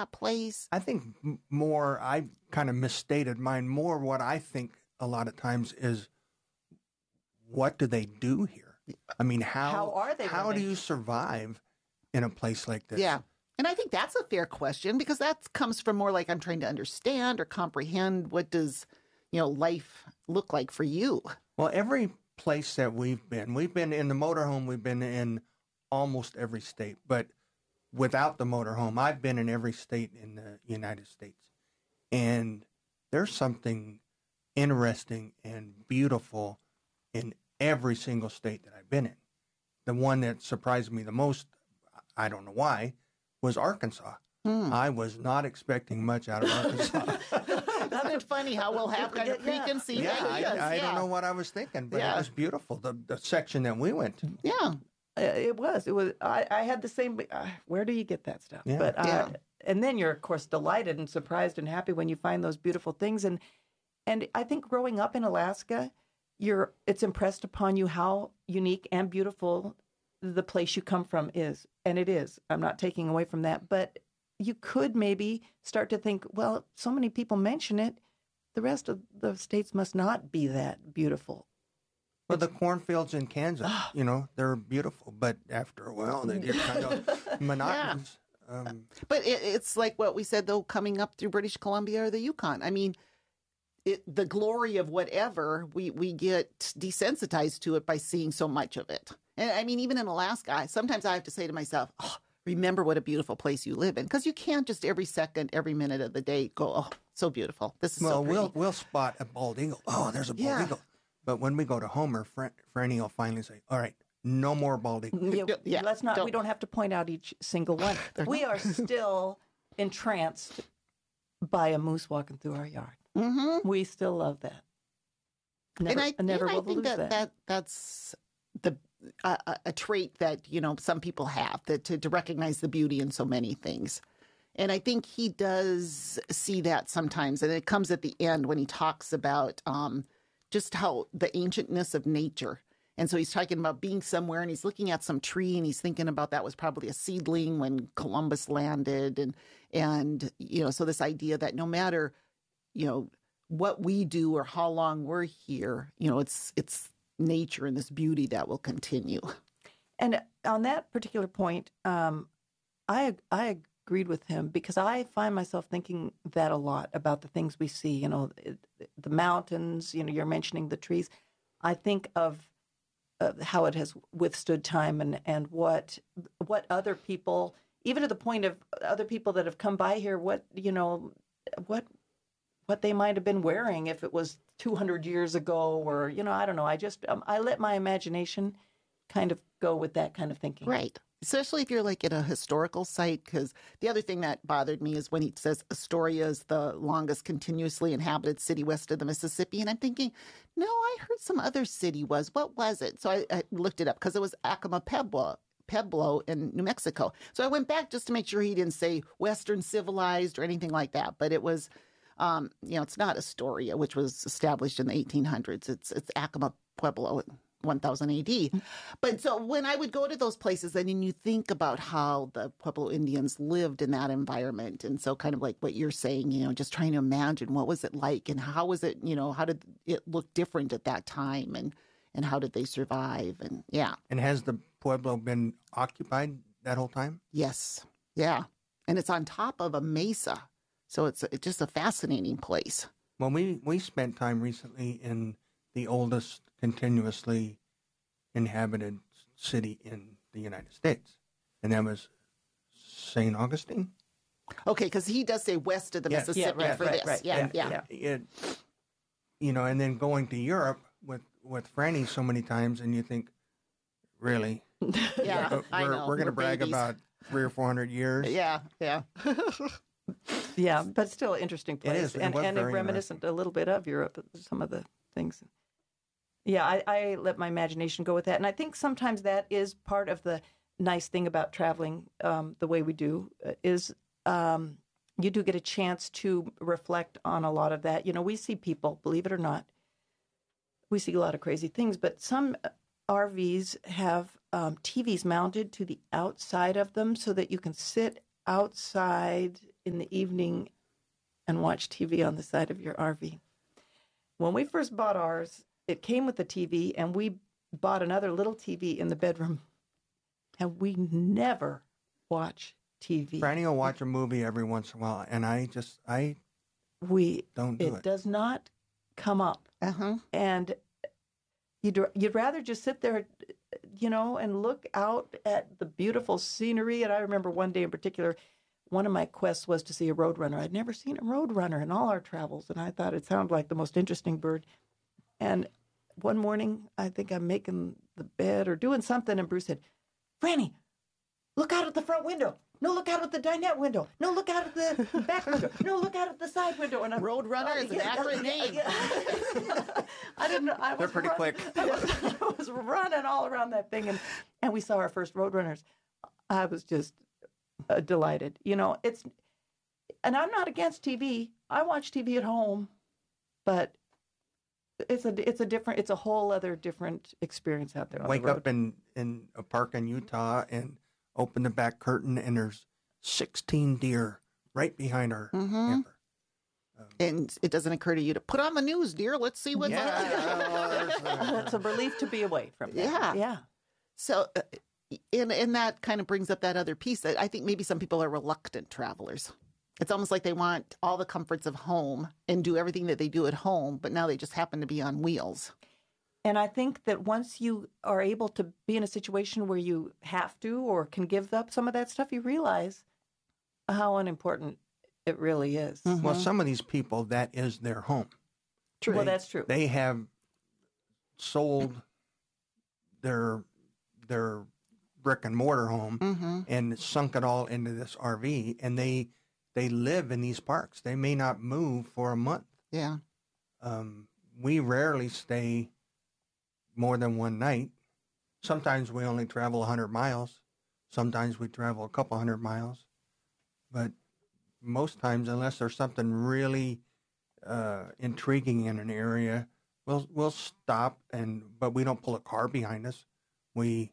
that place? I think more, I kind of misstated mine. More what I think a lot of times is, what do they do here? I mean, how are they How do living? you survive in a place like this? Yeah. And I think that's a fair question, because that comes from more like, I'm trying to understand or comprehend, what does, life look like for you? Well, every place that we've been in the motorhome, we've been in almost every state. But without the motorhome, I've been in every state in the United States. And there's something interesting and beautiful in every single state that I've been in. The one that surprised me the most, I don't know why, was Arkansas. I was not expecting much out of Arkansas. Isn't it funny how we'll have kind of preconceived ideas? I don't know what I was thinking, but Yeah. it was beautiful, the section that we went to. Yeah. It was. I had the same. Where do you get that stuff? Yeah. But Yeah. and then you're of course delighted and surprised and happy when you find those beautiful things. And I think growing up in Alaska, it's impressed upon you how unique and beautiful the place you come from is, and it is. I'm not taking away from that, but you could maybe start to think, well, so many people mention it, the rest of the states must not be that beautiful. Well, the cornfields in Kansas, they're beautiful, but after a while, they get kind of monotonous. But it's like what we said, though, coming up through British Columbia or the Yukon. I mean, the glory of whatever, we get desensitized to it by seeing so much of it. And I mean, even in Alaska, sometimes I have to say to myself, remember what a beautiful place you live in. Because you can't just every second, every minute of the day go, oh, so beautiful. This is so pretty. We'll spot a bald eagle. Oh, there's a bald eagle. But when we go to Homer, Franny will finally say, all right, no more bald eagles. Yeah, let's not. We don't have to point out each single one. We are still entranced by a moose walking through our yard. Mm-hmm. We still love that. I think that's a trait that some people have, that to recognize the beauty in so many things. And I think he does see that sometimes, and it comes at the end when he talks about just how the ancientness of nature. And so he's talking about being somewhere and he's looking at some tree and he's thinking about that was probably a seedling when Columbus landed. And so this idea that no matter, what we do or how long we're here, it's nature and this beauty that will continue. And on that particular point, I agreed with him because I find myself thinking that a lot about the things we see, the mountains, you're mentioning the trees. I think of how it has withstood time and what other people, even to the point of other people that have come by here, what they might have been wearing if it was 200 years ago or, I don't know. I just, I let my imagination kind of go with that kind of thinking. Right. Especially if you're like at a historical site, because the other thing that bothered me is when he says Astoria is the longest continuously inhabited city west of the Mississippi. And I'm thinking, no, I heard some other city was. What was it? So I looked it up because it was Acoma Pueblo in New Mexico. So I went back just to make sure he didn't say Western civilized or anything like that. But it was, it's not Astoria, which was established in the 1800s. It's Acoma Pueblo. 1000 AD. But so when I would go to those places, then you think about how the Pueblo Indians lived in that environment. And so kind of like what you're saying, just trying to imagine what was it like and how was it, how did it look different at that time and how did they survive? And yeah. And has the Pueblo been occupied that whole time? Yes. Yeah. And it's on top of a mesa. So it's just a fascinating place. Well, we spent time recently in the oldest continuously inhabited city in the United States, and that was St. Augustine. Okay, because he does say west of the Mississippi for this. Right. Yeah. And then going to Europe with Franny so many times, and you think, really? Yeah, I know. We're going to brag about 300 or 400 years. Yeah. Yeah, but still an interesting place. It is. And reminiscent a little bit of Europe, some of the things. Yeah, I let my imagination go with that. And I think sometimes that is part of the nice thing about traveling the way we do is you do get a chance to reflect on a lot of that. We see people, believe it or not, we see a lot of crazy things, but some RVs have TVs mounted to the outside of them so that you can sit outside in the evening and watch TV on the side of your RV. When we first bought ours, it came with the TV, and we bought another little TV in the bedroom, and we never watch TV. Franny will watch a movie every once in a while, and I don't do it. It does not come up. And you'd rather just sit there, and look out at the beautiful scenery. And I remember one day in particular, one of my quests was to see a roadrunner. I'd never seen a roadrunner in all our travels, and I thought it sounded like the most interesting bird. And one morning, I think I'm making the bed or doing something, and Bruce said, "Franny, look out at the front window. No, look out at the dinette window. No, look out at the back window. No, look out at the side window." And Roadrunner is an accurate name. I didn't know. They're pretty quick. I was running all around that thing, and we saw our first roadrunners. I was just delighted. And I'm not against TV. I watch TV at home, but it's a whole other different experience out there. Wake up in a park in Utah and open the back curtain, and there's 16 deer right behind our camper. And it doesn't occur to you to put on the news, dear. Let's see what's It's a relief to be away from that. Yeah. So, and that kind of brings up that other piece that I think maybe some people are reluctant travelers. It's almost like they want all the comforts of home and do everything that they do at home, but now they just happen to be on wheels. And I think that once you are able to be in a situation where you have to or can give up some of that stuff, you realize how unimportant it really is. Well, some of these people, that is their home. True. Well, that's true. They have sold their brick and mortar home and sunk it all into this RV, and they live in these parks. They may not move for a month. Yeah. We rarely stay more than one night. Sometimes we only travel 100 miles. Sometimes we travel a couple 100 miles. But most times, unless there's something really intriguing in an area, we'll stop, but we don't pull a car behind us. We,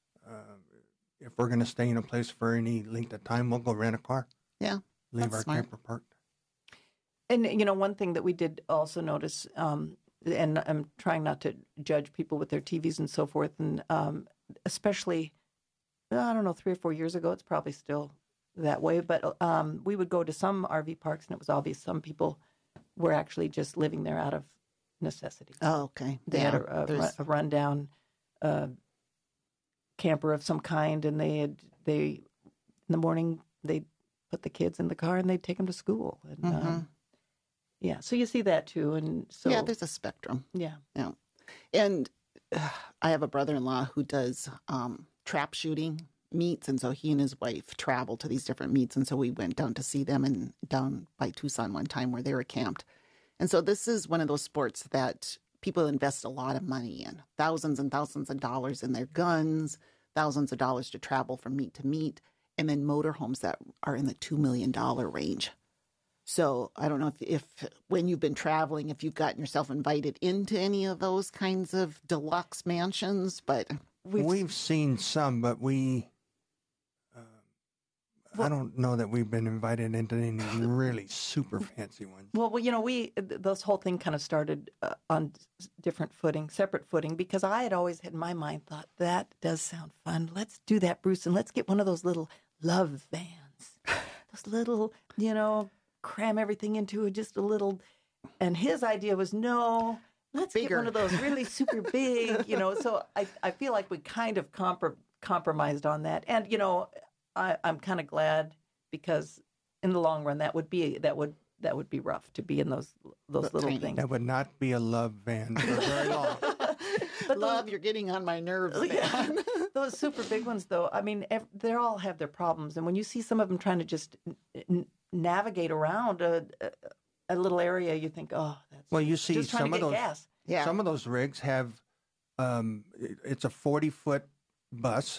if we're going to stay in a place for any length of time, we'll go rent a car. Yeah. Leave our camper parked. And, one thing that we did also notice, and I'm trying not to judge people with their TVs and so forth, and especially, I don't know, 3 or 4 years ago, it's probably still that way, but we would go to some RV parks, and it was obvious some people were actually just living there out of necessity. Oh, okay. They had a rundown camper of some kind, and they in the morning, they'd put the kids in the car, and they'd take them to school. And, yeah, so you see that too, and so yeah, there's a spectrum. Yeah. And I have a brother-in-law who does trap shooting meets, and so he and his wife travel to these different meets, and so we went down to see them down by Tucson one time where they were camped. And so this is one of those sports that people invest a lot of money in, thousands and thousands of dollars in their guns, thousands of dollars to travel from meet to meet, and then motorhomes that are in the $2 million range. So I don't know if when you've been traveling, if you've gotten yourself invited into any of those kinds of deluxe mansions, but we've seen some, but I don't know that we've been invited into any really super fancy ones. Well, this whole thing kind of started on different footing, separate footing, because I had always had in my mind thought that does sound fun. Let's do that, Bruce, and let's get one of those little love vans, those little, cram everything into just a little. And his idea was, no, let's get one of those really super big, So I feel like we kind of compromised on that, and I'm kind of glad, because in the long run that would be rough to be in those little things. That would not be a love van for very long. But you're getting on my nerves, man. Those super big ones, though, I mean, they all have their problems, and when you see some of them trying to just navigate around a little area, you think, oh, that's you see just some of those gas. Yeah. Some of those rigs have it's a 40-foot bus.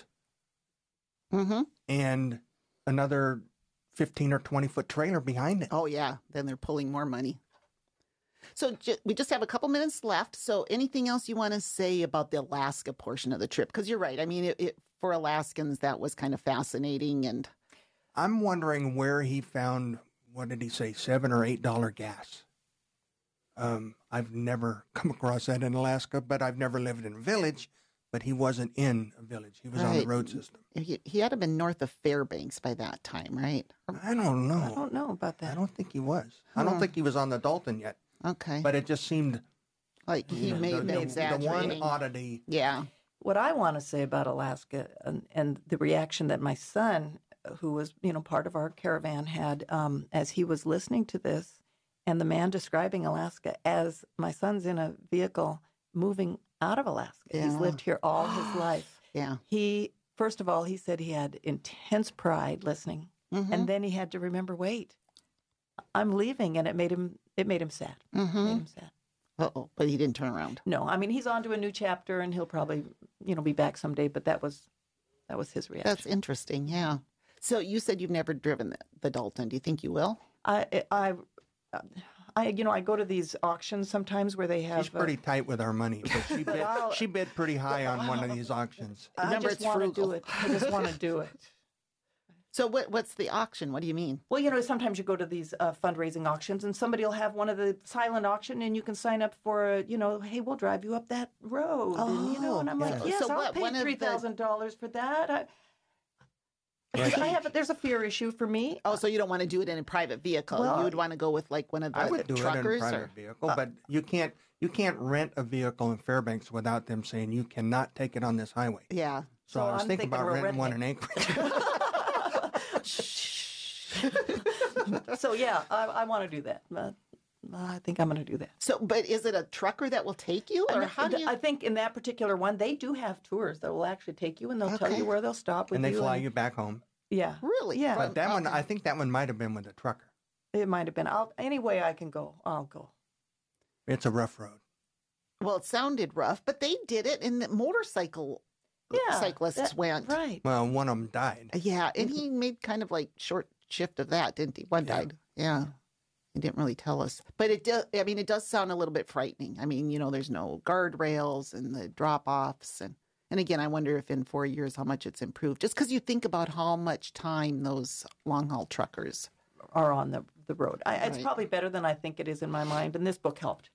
And another 15 or 20-foot trailer behind it. Oh, yeah. Then they're pulling more money. So we just have a couple minutes left. So anything else you want to say about the Alaska portion of the trip? Because you're right. I mean, for Alaskans, that was kind of fascinating. And I'm wondering where he found what did he say, $7 or $8 gas. I've never come across that in Alaska, but I've never lived in a village. But he wasn't in a village. He was on the road system. He had to have been north of Fairbanks by that time, right? I don't know. I don't know about that. I don't think he was. I don't think he was on the Dalton yet. Okay. But it just seemed like he may have been exaggerating. The one oddity. Yeah. What I want to say about Alaska and the reaction that my son, who was, part of our caravan, had as he was listening to this, and the man describing Alaska as my son's in a vehicle moving out of Alaska. Yeah. He's lived here all his life. Yeah. First of all, he said he had intense pride listening, and then he had to remember, wait, I'm leaving, and it made him sad. Mm-hmm. It made him sad. Uh-oh, but he didn't turn around. No, I mean, he's on to a new chapter, and he'll probably, be back someday, but that was his reaction. That's interesting, yeah. So you said you've never driven the Dalton. Do you think you will? I go to these auctions sometimes where they have. She's pretty tight with our money, but she bid pretty high on one of these auctions. I just want to do it. I just want to do it. So what's the auction? What do you mean? Well, sometimes you go to these fundraising auctions, and somebody will have one of the silent auction, and you can sign up for, hey, we'll drive you up that road, and I'm like, yes, so I'll pay $3,000 for that. There's a fear issue for me. Oh, so you don't want to do it in a private vehicle? You would want to go with like one of the I would do truckers? it in a private vehicle, but you can't rent a vehicle in Fairbanks without them saying you cannot take it on this highway. Yeah. So I was thinking about renting one in Anchorage. So yeah, I want to do that. I think I'm going to do that. So, but is it a trucker that will take you, or how do you? I think in that particular one, they do have tours that will actually take you, and they'll tell you where they'll stop with and they you. fly you back home. Yeah. Really? Yeah. But that one, I think that one might have been with a trucker. It might have been. Any way I can go, I'll go. It's a rough road. Well, it sounded rough, but they did it, and the cyclists went. Right. Well, one of them died. Yeah, and he made kind of like short shift of that, didn't he? One died. Yeah. He didn't really tell us. But it does sound a little bit frightening. I mean, there's no guardrails and the drop-offs. And again, I wonder if in 4 years how much it's improved. Just because you think about how much time those long-haul truckers are on the road. It's probably better than I think it is in my mind. And this book helped.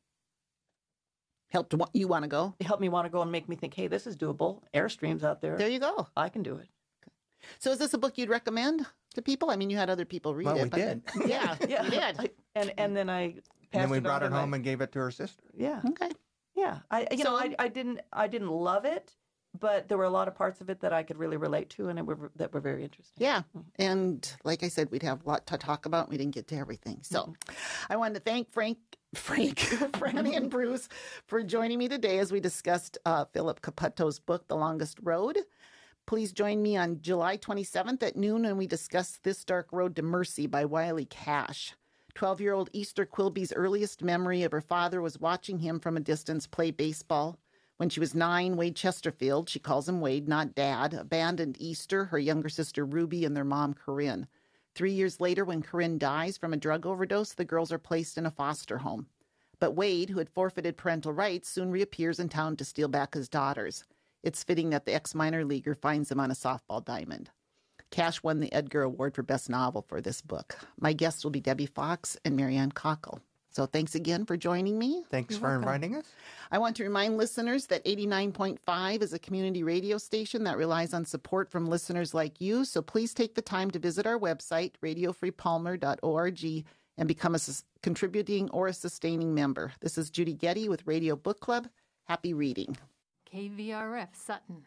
Helped you want to go? It helped me want to go and make me think, hey, this is doable. Airstream's out there. There you go. I can do it. So is this a book you'd recommend to people? I mean, you had other people read it. Well, we did. Yeah, we did. And then I passed and then we it brought on it home and gave it to her sister. Yeah. Okay. Yeah. I didn't love it, but there were a lot of parts of it that I could really relate to, and that were very interesting. Yeah. And like I said, we'd have a lot to talk about. We didn't get to everything. So I wanted to thank Frank, Franny, and Bruce for joining me today as we discussed Philip Caputto's book, The Longest Road. Please join me on July 27th at noon when we discuss This Dark Road to Mercy by Wiley Cash. 12-year-old Easter Quilby's earliest memory of her father was watching him from a distance play baseball. When she was 9, Wade Chesterfield, she calls him Wade, not Dad, abandoned Easter, her younger sister Ruby, and their mom Corinne. 3 years later, when Corinne dies from a drug overdose, the girls are placed in a foster home. But Wade, who had forfeited parental rights, soon reappears in town to steal back his daughters. It's fitting that the ex-minor leaguer finds him on a softball diamond. Cash won the Edgar Award for Best Novel for this book. My guests will be Debbie Fox and Marianne Cockle. So thanks again for joining me. Thanks for inviting us. I want to remind listeners that 89.5 is a community radio station that relies on support from listeners like you. So please take the time to visit our website, radiofreepalmer.org, and become a contributing or a sustaining member. This is Judy Getty with Radio Book Club. Happy reading. KVRF Sutton,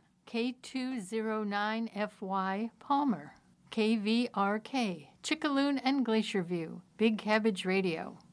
K209FY Palmer, KVRK Chickaloon and Glacier View, Big Cabbage Radio,